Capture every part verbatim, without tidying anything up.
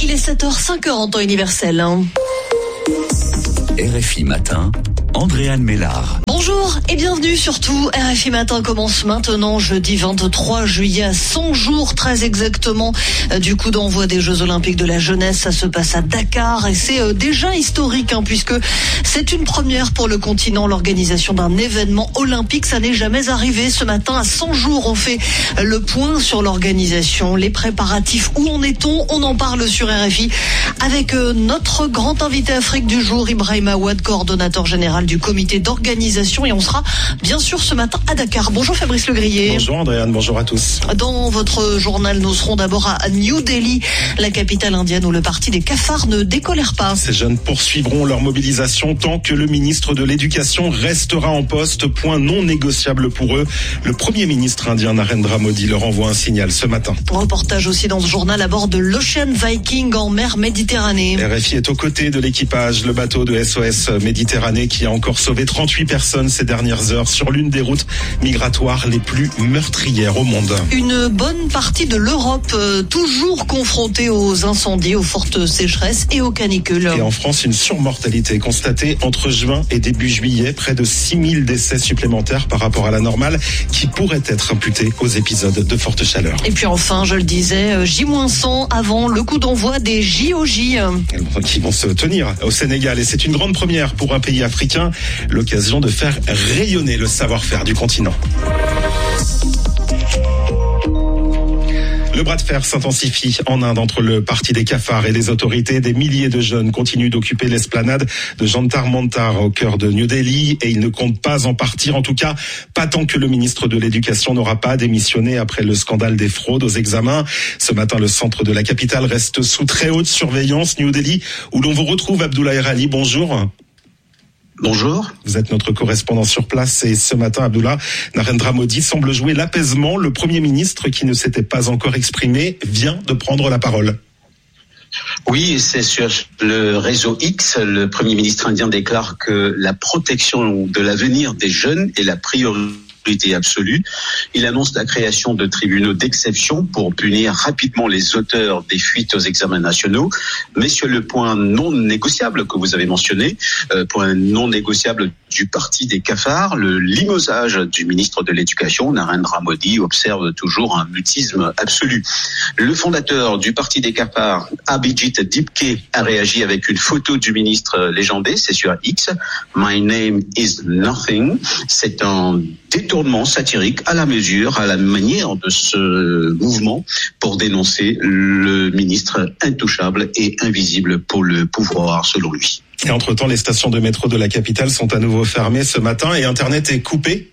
Il est sept heures cinq en temps universel. R F I Matin, Andréane Mélard. Bonjour et bienvenue surtout. R F I Matin commence maintenant, jeudi vingt-trois juillet, à cent jours très exactement du coup d'envoi des Jeux Olympiques de la jeunesse. Ça se passe à Dakar et c'est déjà historique hein, puisque c'est une première pour le continent, l'organisation d'un événement olympique. Ça n'est jamais arrivé. Ce matin, à cent jours, on fait le point sur l'organisation, les préparatifs. Où en est-on? On en parle sur R F I avec notre grand invité Afrique du jour, Ibrahim Awad, coordonnateur général du comité d'organisation, et on sera bien sûr ce matin à Dakar. Bonjour Fabrice Legrier. Bonjour Andréane, bonjour à tous. Dans votre journal, nous serons d'abord à New Delhi, la capitale indienne où le parti des cafards ne décolère pas. Ces jeunes poursuivront leur mobilisation tant que le ministre de l'Éducation restera en poste, point non négociable pour eux. Le premier ministre indien Narendra Modi leur envoie un signal ce matin. Reportage aussi dans ce journal à bord de l'Ocean Viking en mer Méditerranée. R F I est aux côtés de l'équipage, le bateau de S O S Méditerranée qui a encore sauvé trente-huit personnes ces dernières heures sur l'une des routes migratoires les plus meurtrières au monde. Une bonne partie de l'Europe euh, toujours confrontée aux incendies, aux fortes sécheresses et aux canicules. Et en France, une surmortalité constatée entre juin et début juillet, près de six mille décès supplémentaires par rapport à la normale qui pourraient être imputés aux épisodes de forte chaleur. Et puis enfin, je le disais, J cent avant le coup d'envoi des J O J. Qui vont se tenir au Sénégal. Et c'est une grande première pour un pays africain, l'occasion de faire rayonner le savoir-faire du continent. Le bras de fer s'intensifie en Inde entre le parti des cafards et les autorités. Des milliers de jeunes continuent d'occuper l'esplanade de Jantar Mantar au cœur de New Delhi et ils ne comptent pas en partir. En tout cas, pas tant que le ministre de l'Éducation n'aura pas démissionné après le scandale des fraudes aux examens. Ce matin, le centre de la capitale reste sous très haute surveillance. New Delhi, où l'on vous retrouve, Abdoulaye Rali. Bonjour. Bonjour. Vous êtes notre correspondant sur place et ce matin, Abdullah, Narendra Modi semble jouer l'apaisement. Le Premier ministre, qui ne s'était pas encore exprimé, vient de prendre la parole. Oui, c'est sur le réseau X. Le Premier ministre indien déclare que la protection de l'avenir des jeunes est la priorité absolue. Il annonce la création de tribunaux d'exception pour punir rapidement les auteurs des fuites aux examens nationaux. Mais sur le point non négociable que vous avez mentionné, euh, point non négociable du parti des cafards, le limogeage du ministre de l'Éducation, Narendra Modi, observe toujours un mutisme absolu. Le fondateur du parti des cafards, Abhijit Dipke, a réagi avec une photo du ministre légendé, c'est sur X. My name is nothing. C'est un détournement satirique à la mesure, à la manière de ce mouvement pour dénoncer le ministre intouchable et invisible pour le pouvoir, selon lui. Et entre-temps, les stations de métro de la capitale sont à nouveau fermées ce matin et Internet est coupé.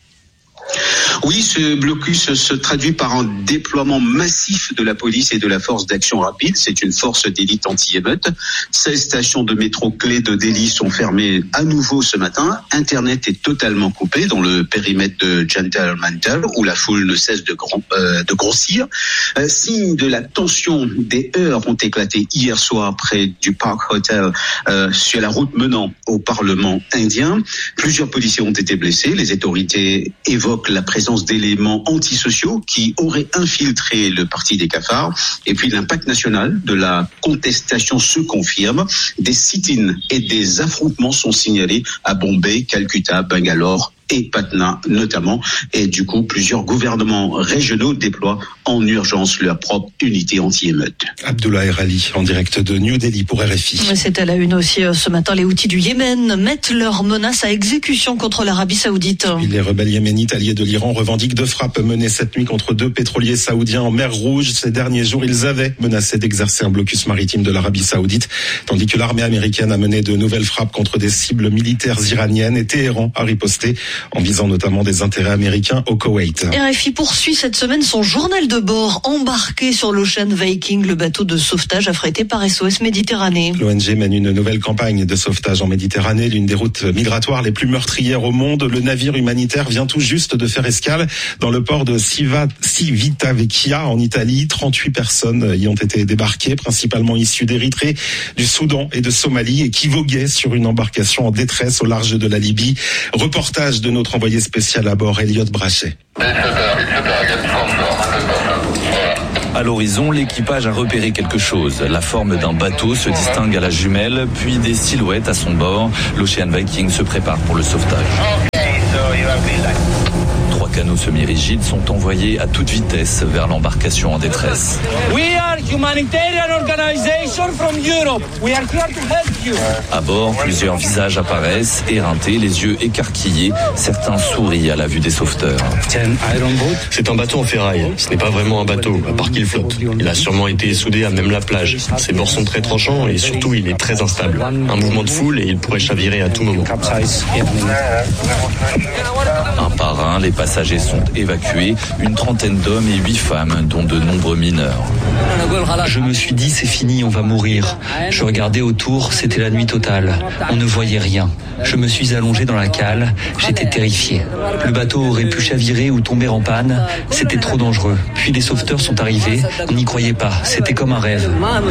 Oui, ce blocus se traduit par un déploiement massif de la police et de la force d'action rapide. C'est une force d'élite anti-émeute. seize stations de métro clés de Delhi sont fermées à nouveau ce matin. Internet est totalement coupé dans le périmètre de Jantar Mantar où la foule ne cesse de, grand, euh, de grossir. Euh, signe de la tension, des heurts ont éclaté hier soir près du Park Hotel euh, sur la route menant au Parlement indien. Plusieurs policiers ont été blessés. Les autorités évoquent la présence d'éléments antisociaux qui auraient infiltré le parti des cafards. Et puis l'impact national de la contestation se confirme. Des sit-ins et des affrontements sont signalés à Bombay, Calcutta, Bangalore et Patna notamment. Et du coup, plusieurs gouvernements régionaux déploient en urgence leur propre unité anti-émeute. Abdoulaye Rali, en direct de New Delhi pour R F I. C'est à la une aussi ce matin. Les Houthis du Yémen mettent leurs menaces à exécution contre l'Arabie Saoudite. Les rebelles yéménites alliés de l'Iran revendiquent deux frappes menées cette nuit contre deux pétroliers saoudiens en mer Rouge. Ces derniers jours, ils avaient menacé d'exercer un blocus maritime de l'Arabie Saoudite, tandis que l'armée américaine a mené de nouvelles frappes contre des cibles militaires iraniennes et Téhéran a riposté en visant notamment des intérêts américains au Koweït. R F I poursuit cette semaine son journal de bord, embarqué sur l'Ocean Viking, le bateau de sauvetage affrété par S O S Méditerranée. L'O N G mène une nouvelle campagne de sauvetage en Méditerranée, l'une des routes migratoires les plus meurtrières au monde. Le navire humanitaire vient tout juste de faire escale dans le port de Civitavecchia en Italie. trente-huit personnes y ont été débarquées, principalement issues d'Érythrée, du Soudan et de Somalie, et qui voguaient sur une embarcation en détresse au large de la Libye. Reportage de notre envoyé spécial à bord, Elliot Brachet. À l'horizon, l'équipage a repéré quelque chose. La forme d'un bateau se distingue à la jumelle, puis des silhouettes à son bord. L'Ocean Viking se prépare pour le sauvetage. Trois canots semi-rigides sont envoyés à toute vitesse vers l'embarcation en détresse. We are humanitarian organization from Europe. We are here to help you. À bord, plusieurs visages apparaissent, éreintés, les yeux écarquillés. Certains sourient à la vue des sauveteurs. C'est un bateau en ferraille. Ce n'est pas vraiment un bateau, à part qu'il flotte. Il a sûrement été soudé à même la plage. Ses bords sont très tranchants et surtout, il est très instable. Un mouvement de foule et il pourrait chavirer à tout moment. Un par un, les passagers sont évacués. Une trentaine d'hommes et huit femmes, dont de nombreux mineurs. Je me suis dit, c'est fini, on va mourir. Je regardais autour, c'était la nuit totale. On ne voyait rien. Je me suis allongé dans la cale, j'étais terrifié. Le bateau aurait pu chavirer ou tomber en panne, c'était trop dangereux. Puis les sauveteurs sont arrivés, on n'y croyait pas, c'était comme un rêve.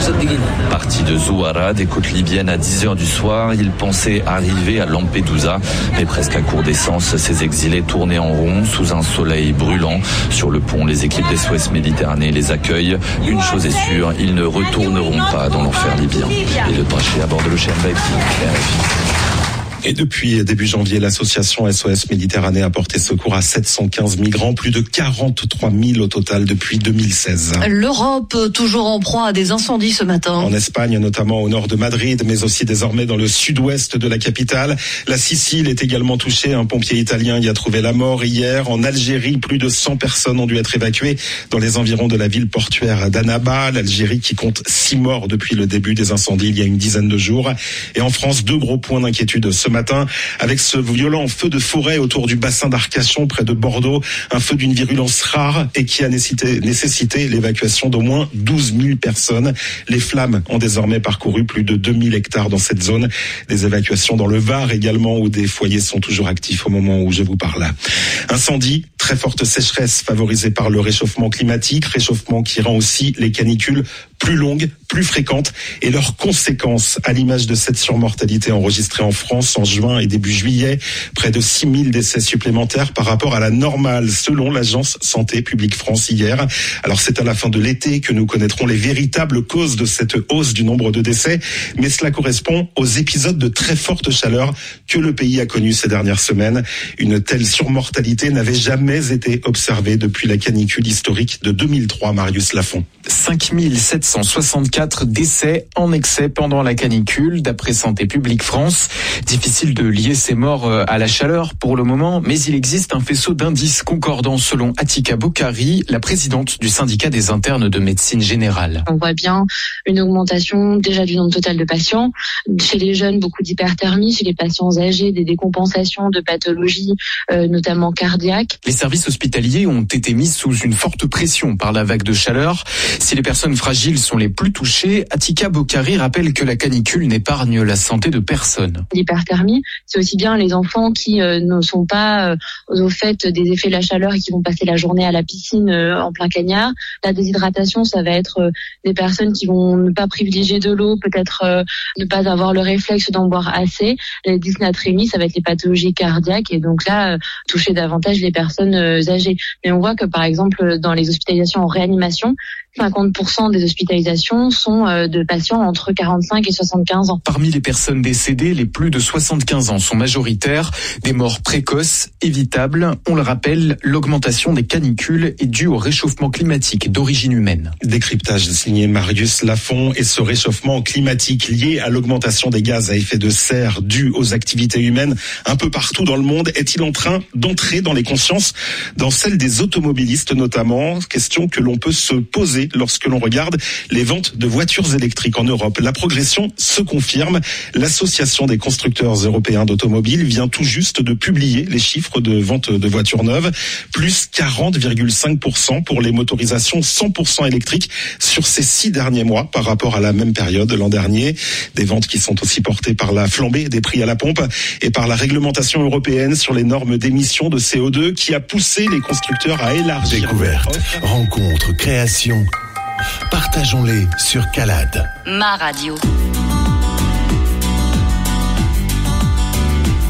Parti de Zouara, des côtes libyennes à dix heures du soir, ils pensaient arriver à Lampedusa, mais presque à court d'essence, ces exilés tournaient en rond sous un soleil brûlant. Sur le pont, les équipes d'S O S Méditerranée les accueillent. Une chose est sûre, ils ne retourneront pas dans l'enfer libyen. Et le traché à bord de l'Ocean Viking, R F I. Et depuis début janvier, l'association S O S Méditerranée a porté secours à sept cent quinze migrants, plus de quarante-trois mille au total depuis deux mille seize. L'Europe, toujours en proie à des incendies ce matin. En Espagne, notamment au nord de Madrid, mais aussi désormais dans le sud-ouest de la capitale. La Sicile est également touchée. Un pompier italien y a trouvé la mort hier. En Algérie, plus de cent personnes ont dû être évacuées dans les environs de la ville portuaire d'Annaba. L'Algérie qui compte six morts depuis le début des incendies il y a une dizaine de jours. Et en France, deux gros points d'inquiétude ce matin avec ce violent feu de forêt autour du bassin d'Arcachon près de Bordeaux, un feu d'une virulence rare et qui a nécessité, nécessité l'évacuation d'au moins douze mille personnes. Les flammes ont désormais parcouru plus de deux mille hectares dans cette zone. Des évacuations dans le Var également où des foyers sont toujours actifs au moment où je vous parle. Incendie, très forte sécheresse favorisée par le réchauffement climatique, réchauffement qui rend aussi les canicules plus longues, plus fréquentes et leurs conséquences à l'image de cette surmortalité enregistrée en France en juin et début juillet, près de six mille décès supplémentaires par rapport à la normale selon l'agence Santé publique France hier. Alors c'est à la fin de l'été que nous connaîtrons les véritables causes de cette hausse du nombre de décès, mais cela correspond aux épisodes de très forte chaleur que le pays a connus ces dernières semaines. Une telle surmortalité n'avait jamais été observée depuis la canicule historique de deux mille trois, Marius Lafont. cinq mille sept cent soixante-quatre décès en excès pendant la canicule, d'après Santé publique France. Difficile de lier ces morts à la chaleur pour le moment, mais il existe un faisceau d'indices concordants selon Atika Bokhari, la présidente du syndicat des internes de médecine générale. On voit bien une augmentation déjà du nombre total de patients. Chez les jeunes, beaucoup d'hyperthermie. Chez les patients âgés, des décompensations de pathologies, euh, notamment cardiaques. Les services hospitaliers ont été mis sous une forte pression par la vague de chaleur. Si les personnes fragiles sont les plus touchées, Atika Bokhari rappelle que la canicule n'épargne la santé de personne. L'hyperthermie, c'est aussi bien les enfants qui euh, ne sont pas euh, au fait des effets de la chaleur et qui vont passer la journée à la piscine euh, en plein cagnard. La déshydratation, ça va être euh, des personnes qui vont ne pas privilégier de l'eau, peut-être euh, ne pas avoir le réflexe d'en boire assez. La dysnatrémie, ça va être les pathologies cardiaques et donc là, euh, toucher davantage les personnes euh, âgées. Mais on voit que par exemple, dans les hospitalisations en réanimation, cinquante pour cent des hospitalisations sont euh, de patients entre quarante-cinq et soixante-quinze ans. Parmi les personnes décédées, les plus de soixante-quinze ans sont majoritaires. Des morts précoces, évitables. On le rappelle, l'augmentation des canicules est due au réchauffement climatique d'origine humaine. Décryptage signé Marius Lafont. Et ce réchauffement climatique lié à l'augmentation des gaz à effet de serre dû aux activités humaines un peu partout dans le monde, est-il en train d'entrer dans les consciences, dans celles des automobilistes notamment? Question que l'on peut se poser lorsque l'on regarde les ventes de voitures électriques en Europe. La progression se confirme. L'association des constructeurs européens d'automobiles vient tout juste de publier les chiffres de vente de voitures neuves. Plus quarante virgule cinq pour cent pour les motorisations cent pour cent électriques sur ces six derniers mois par rapport à la même période l'an dernier. Des ventes qui sont aussi portées par la flambée des prix à la pompe et par la réglementation européenne sur les normes d'émissions de C O deux qui a poussé les constructeurs à élargir. Découverte, rencontre, création. Partageons-les sur Calade. Ma radio.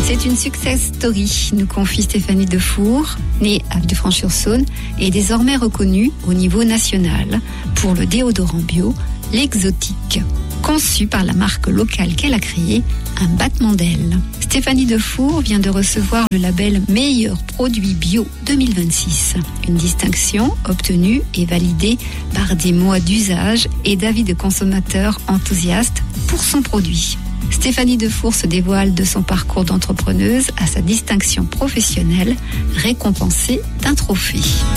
C'est une success story, nous confie Stéphanie Defour, née à Villefranche-sur-Saône et désormais reconnue au niveau national pour le déodorant bio, l'Exotique, conçu par la marque locale qu'elle a créée, un battement d'aile. Stéphanie Defour vient de recevoir le label Meilleur produit bio deux mille vingt-six, une distinction obtenue et validée par des mois d'usage et d'avis de consommateurs enthousiastes pour son produit. Stéphanie Defour se dévoile de son parcours d'entrepreneuse à sa distinction professionnelle, récompensée d'un trophée.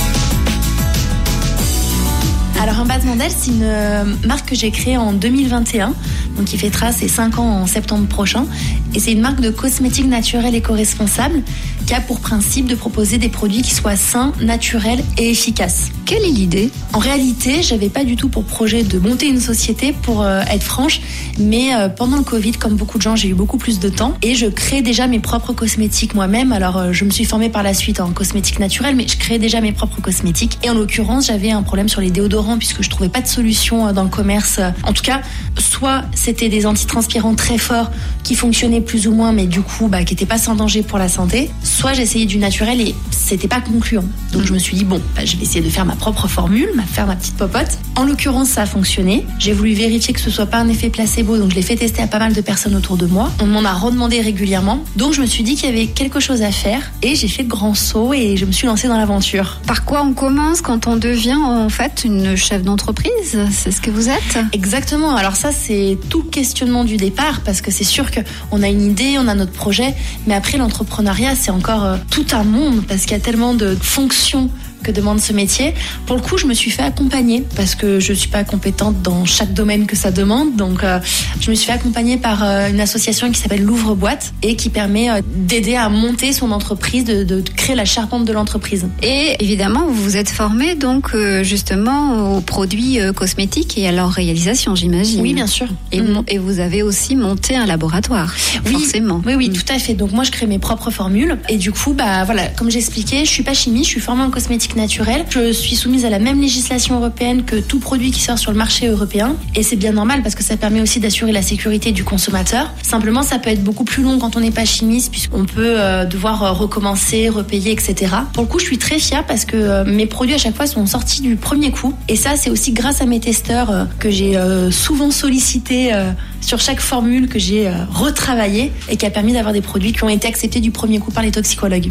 Alors un battement d'aile, c'est une marque que j'ai créée en deux mille vingt et un, donc qui fêtera ses cinq ans en septembre prochain. Et c'est une marque de cosmétiques naturels éco-responsables qui a pour principe de proposer des produits qui soient sains, naturels et efficaces. Quelle est l'idée ? En réalité, j'avais pas du tout pour projet de monter une société, pour euh, être franche, mais euh, pendant le Covid, comme beaucoup de gens, j'ai eu beaucoup plus de temps et je crée déjà mes propres cosmétiques moi-même. Alors euh, je me suis formée par la suite en cosmétiques naturels, mais je crée déjà mes propres cosmétiques. Et en l'occurrence, j'avais un problème sur les déodorants puisque je trouvais pas de solution dans le commerce. En tout cas, soit c'était des antitranspirants très forts qui fonctionnaient plus ou moins, mais du coup, bah, qui n'étaient pas sans danger pour la santé, soit j'essayais du naturel et c'était pas concluant. Donc je me suis dit, bon, bah, je vais essayer de faire ma propre formule, faire ma petite popote. En l'occurrence, ça a fonctionné. J'ai voulu vérifier que ce soit pas un effet placebo, donc je l'ai fait tester à pas mal de personnes autour de moi. On m'en a redemandé régulièrement. Donc je me suis dit qu'il y avait quelque chose à faire et j'ai fait le grand saut et je me suis lancée dans l'aventure. Par quoi on commence quand on devient en fait une chef d'entreprise ? C'est ce que vous êtes ? Exactement. Alors ça, c'est tout le questionnement du départ parce que c'est sûr qu'on a une idée, on a notre projet, mais après l'entrepreneuriat, c'est encore euh, tout un monde parce qu'il y a tellement de fonctions que demande ce métier. Pour le coup, je me suis fait accompagner parce que je suis pas compétente dans chaque domaine que ça demande. Donc, euh, je me suis fait accompagner par euh, une association qui s'appelle l'Ouvre-Boîte et qui permet euh, d'aider à monter son entreprise, de, de créer la charpente de l'entreprise. Et évidemment, vous vous êtes formé donc euh, justement aux produits euh, cosmétiques et à leur réalisation, j'imagine. Oui, bien sûr. Et, mmh. et vous avez aussi monté un laboratoire, oui, forcément. Oui, oui, mmh. tout à fait. Donc moi, je crée mes propres formules et du coup, bah voilà, comme j'expliquais, je suis pas chimiste, je suis formée en cosmétique naturel. Je suis soumise à la même législation européenne que tout produit qui sort sur le marché européen et c'est bien normal parce que ça permet aussi d'assurer la sécurité du consommateur. Simplement, ça peut être beaucoup plus long quand on n'est pas chimiste puisqu'on peut euh, devoir euh, recommencer, repayer, et cetera. Pour le coup, je suis très fière parce que euh, mes produits à chaque fois sont sortis du premier coup et ça, c'est aussi grâce à mes testeurs euh, que j'ai euh, souvent sollicité euh, sur chaque formule que j'ai euh, retravaillé et qui a permis d'avoir des produits qui ont été acceptés du premier coup par les toxicologues.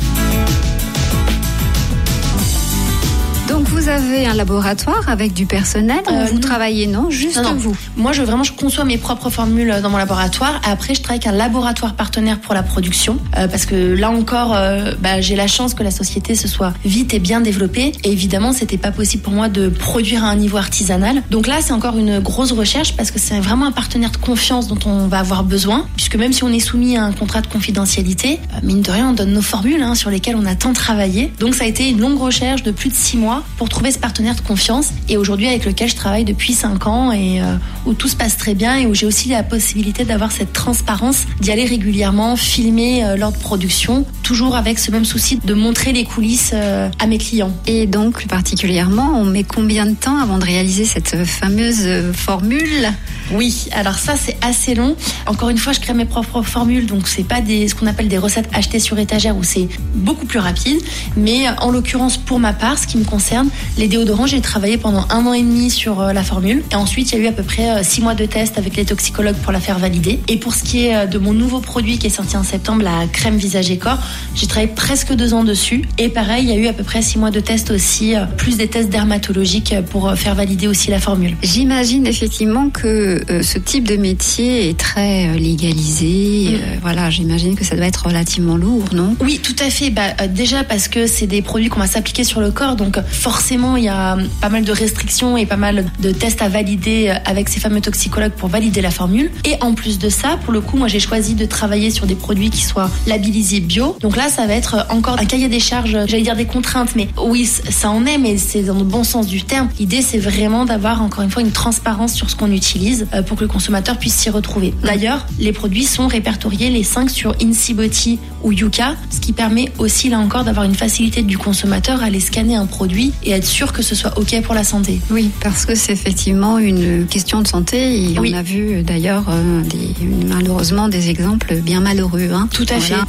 Donc vous avez un laboratoire avec du personnel, euh, vous non. travaillez non, juste non, non. vous. Moi je vraiment je conçois mes propres formules dans mon laboratoire. Après je travaille avec un laboratoire partenaire pour la production euh, parce que là encore euh, bah, j'ai la chance que la société se soit vite et bien développée et évidemment c'était pas possible pour moi de produire à un niveau artisanal. Donc là c'est encore une grosse recherche parce que c'est vraiment un partenaire de confiance dont on va avoir besoin puisque même si on est soumis à un contrat de confidentialité, euh, mine de rien on donne nos formules hein, sur lesquelles on a tant travaillé. Donc ça a été une longue recherche de plus de six mois pour trouver ce partenaire de confiance et aujourd'hui avec lequel je travaille depuis cinq ans et euh, où tout se passe très bien et où j'ai aussi la possibilité d'avoir cette transparence, d'y aller régulièrement, filmer euh, lors de production, toujours avec ce même souci de montrer les coulisses euh, à mes clients. Et donc plus particulièrement, on met combien de temps avant de réaliser cette fameuse formule ? Oui, alors ça c'est assez long. Encore une fois, je crée mes propres formules, donc c'est pas des, ce qu'on appelle des recettes achetées sur étagère où c'est beaucoup plus rapide. Mais en l'occurrence, pour ma part, ce qui me concerne, les déodorants, j'ai travaillé pendant un an et demi sur euh, la formule. Et ensuite, il y a eu à peu près euh, six mois de tests avec les toxicologues pour la faire valider. Et pour ce qui est euh, de mon nouveau produit qui est sorti en septembre, la crème visage et corps, j'ai travaillé presque deux ans dessus. Et pareil, il y a eu à peu près six mois de tests aussi, euh, plus des tests dermatologiques pour euh, faire valider aussi la formule. J'imagine effectivement que euh, ce type de métier est très euh, légalisé. Mmh. Euh, voilà, j'imagine que ça doit être relativement lourd, non ? Oui, tout à fait. Bah, euh, déjà parce que c'est des produits qu'on va s'appliquer sur le corps, donc forcément il y a pas mal de restrictions et pas mal de tests à valider avec ces fameux toxicologues pour valider la formule. Et en plus de ça, pour le coup, moi j'ai choisi de travailler sur des produits qui soient labellisés bio. Donc là, ça va être encore un cahier des charges, j'allais dire des contraintes, mais oui, ça en est, mais c'est dans le bon sens du terme. L'idée, c'est vraiment d'avoir encore une fois une transparence sur ce qu'on utilise précises euh, pour que le consommateur puisse s'y retrouver. D'ailleurs, les produits sont répertoriés les cinq sur InSeeBody ou Yuka, ce qui permet aussi là encore d'avoir une facilité du consommateur à aller scanner un produit et être sûr que ce soit OK pour la santé. Oui, parce que c'est effectivement une question de santé et oui. On a vu d'ailleurs euh, des, malheureusement des exemples bien malheureux. Hein. Tout à voilà. fait.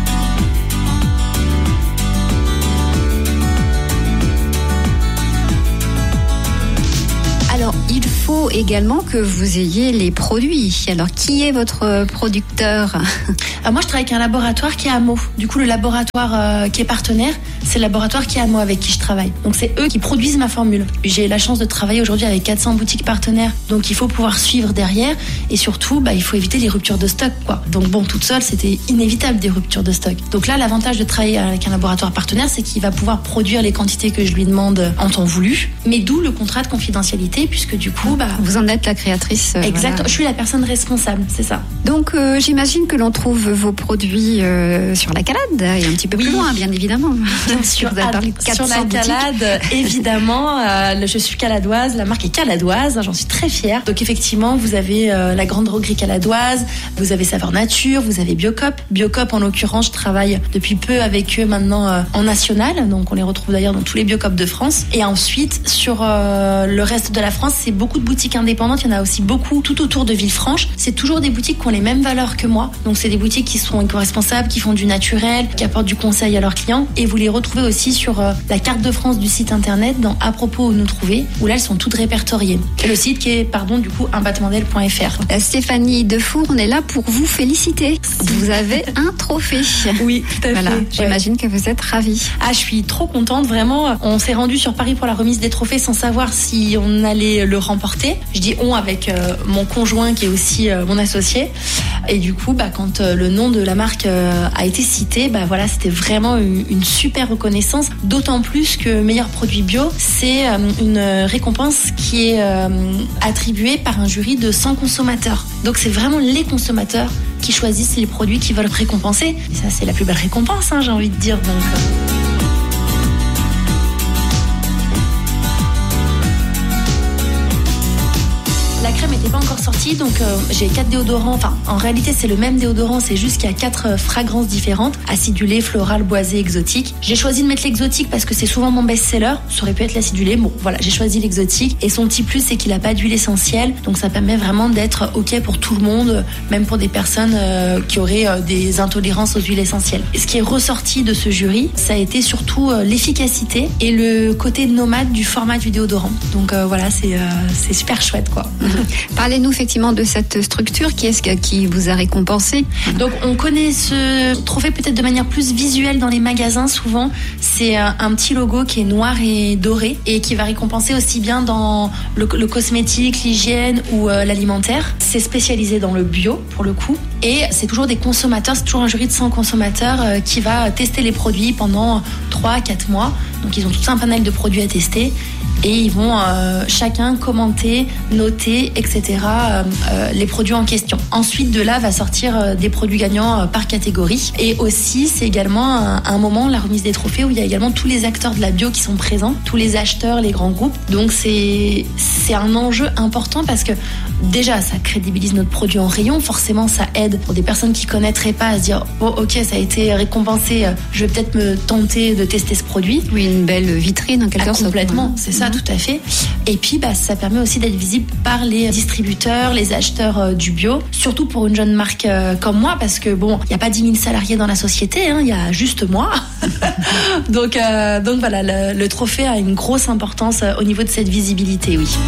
Alors, il faut également que vous ayez les produits. Alors, qui est votre producteur ? Alors moi, je travaille avec un laboratoire qui est Amo. Du coup, le laboratoire euh, qui est partenaire, c'est le laboratoire qui est Amo avec qui je travaille. Donc, c'est eux qui produisent ma formule. J'ai la chance de travailler aujourd'hui avec quatre cents boutiques partenaires. Donc, il faut pouvoir suivre derrière. Et surtout, bah, il faut éviter les ruptures de stock, quoi. Donc, bon, toute seule, c'était inévitable des ruptures de stock. Donc là, l'avantage de travailler avec un laboratoire partenaire, c'est qu'il va pouvoir produire les quantités que je lui demande en temps voulu. Mais d'où le contrat de confidentialité, puisque du coup, bah, vous en êtes la créatrice. Euh, exact. Voilà. Je suis la personne responsable, c'est ça. Donc, euh, j'imagine que l'on trouve vos produits euh, sur la Calade et un petit peu oui. plus loin, bien évidemment. Bien sûr. Vous avez parlé de quatre cents sur la Calade, évidemment. Euh, je suis caladoise. La marque est caladoise. J'en suis très fière. Donc, effectivement, vous avez euh, la grande droguerie caladoise. Vous avez Saveur Nature. Vous avez Biocop. Biocop, en l'occurrence, je travaille depuis peu avec eux maintenant euh, en national. Donc, on les retrouve d'ailleurs dans tous les Biocop de France. Et ensuite, sur euh, le reste de la France, c'est beaucoup de boutiques indépendantes. Il y en a aussi beaucoup tout autour de Villefranche. C'est toujours des boutiques qui ont les mêmes valeurs que moi. Donc, c'est des boutiques qui sont éco-responsables, qui font du naturel, qui apportent du conseil à leurs clients. Et vous les retrouvez aussi sur euh, la carte de France du site internet dans À propos où nous trouver, où là, elles sont toutes répertoriées. Et le site qui est, pardon, du coup, un battement d'aile point f r. Stéphanie Defour, on est là pour vous féliciter. Vous avez un trophée. Oui, tout à voilà. fait. J'imagine ouais. que vous êtes ravie. Ah, je suis trop contente, vraiment. On s'est rendu sur Paris pour la remise des trophées sans savoir si on allait le remporter. Je dis on avec euh, mon conjoint qui est aussi euh, mon associé. Et du coup, bah, quand euh, le nom de la marque euh, a été cité, bah, voilà, c'était vraiment une, une super reconnaissance. D'autant plus que meilleur produit bio, c'est euh, une récompense qui est euh, attribuée par un jury de cent consommateurs. Donc c'est vraiment les consommateurs qui choisissent les produits qu'ils veulent récompenser. Et ça, c'est la plus belle récompense, hein, j'ai envie de dire. Donc, euh... La crème n'était pas encore sortie, donc euh, j'ai quatre déodorants. Enfin, en réalité, c'est le même déodorant, c'est juste qu'il y a quatre euh, fragrances différentes: acidulé, floral, boisé, exotique. J'ai choisi de mettre l'exotique parce que c'est souvent mon best-seller. Ça aurait pu être l'acidulé. Bon, voilà, j'ai choisi l'exotique. Et son petit plus, c'est qu'il n'a pas d'huile essentielle, donc ça permet vraiment d'être OK pour tout le monde, même pour des personnes euh, qui auraient euh, des intolérances aux huiles essentielles. Et ce qui est ressorti de ce jury, ça a été surtout euh, l'efficacité et le côté nomade du format du déodorant. Donc euh, voilà, c'est, euh, c'est super chouette, quoi. Parlez-nous effectivement de cette structure. Qui est-ce qui vous a récompensé ? Donc on connaît ce trophée peut-être de manière plus visuelle dans les magasins souvent. C'est un petit logo qui est noir et doré et qui va récompenser aussi bien dans le, le cosmétique, l'hygiène ou euh, l'alimentaire. C'est spécialisé dans le bio pour le coup. Et c'est toujours des consommateurs, c'est toujours un jury de cent consommateurs euh, qui va tester les produits pendant trois à quatre mois. Donc ils ont tout un panel de produits à tester. Et ils vont euh, chacun commenter, noter, et cetera euh, euh, les produits en question. Ensuite, de là, va sortir euh, des produits gagnants euh, par catégorie. Et aussi, c'est également un, un moment, la remise des trophées, où il y a également tous les acteurs de la bio qui sont présents, tous les acheteurs, les grands groupes. Donc, c'est, c'est un enjeu important parce que déjà, ça crédibilise notre produit en rayon. Forcément, ça aide pour des personnes qui ne connaîtraient pas à se dire « Oh, ok, ça a été récompensé, je vais peut-être me tenter de tester ce produit. » Oui, une belle vitrine en quelque sorte. Ah, complètement, c'est ça. Tout à fait. Et puis, bah, ça permet aussi d'être visible par les distributeurs, les acheteurs euh, du bio, surtout pour une jeune marque euh, comme moi, parce que bon, il n'y a pas dix mille salariés dans la société, il hein, y a juste moi. donc, euh, donc voilà, le, le trophée a une grosse importance euh, au niveau de cette visibilité, oui.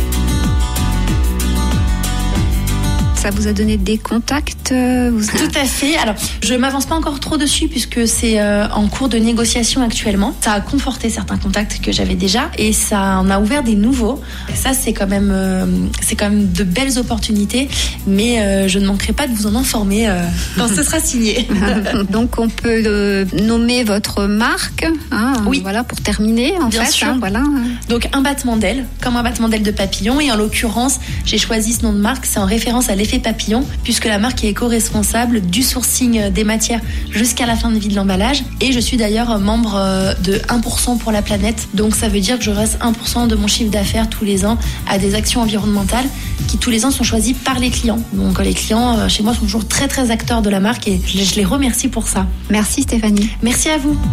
Ça vous a donné des contacts vous... Tout à fait. Alors, je m'avance pas encore trop dessus puisque c'est euh, en cours de négociation actuellement. Ça a conforté certains contacts que j'avais déjà et ça en a ouvert des nouveaux. Et ça, c'est quand même, euh, c'est quand même de belles opportunités, mais euh, je ne manquerai pas de vous en informer euh, quand ce sera signé. Donc, on peut euh, nommer votre marque, hein, oui. Voilà, pour terminer, en Bien fait. sûr. Hein, voilà. Donc, un battement d'aile, comme un battement d'aile de papillon, et en l'occurrence, j'ai choisi ce nom de marque, c'est en référence à l'effet effet papillon, puisque la marque est éco-responsable du sourcing des matières jusqu'à la fin de vie de l'emballage. Et je suis d'ailleurs membre de un pour cent pour la planète. Donc ça veut dire que je reste un pour cent de mon chiffre d'affaires tous les ans à des actions environnementales qui tous les ans sont choisies par les clients. Donc les clients chez moi sont toujours très très acteurs de la marque et je les remercie pour ça. Merci Stéphanie. Merci à vous.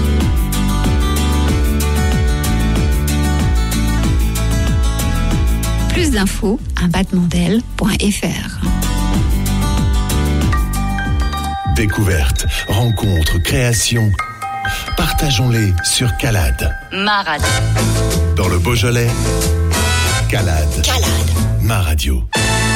Plus d'infos à battement d'aile point f r. Découvertes, rencontres, créations. Partageons-les sur Calade. Ma radio. Dans le Beaujolais, Calade. Calade. Ma radio.